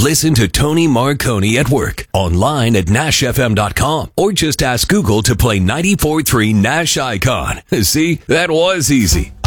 Listen to Tony Marconi at work, online at NashFM.com, or just ask Google to play 94.3 Nash Icon. See, that was easy.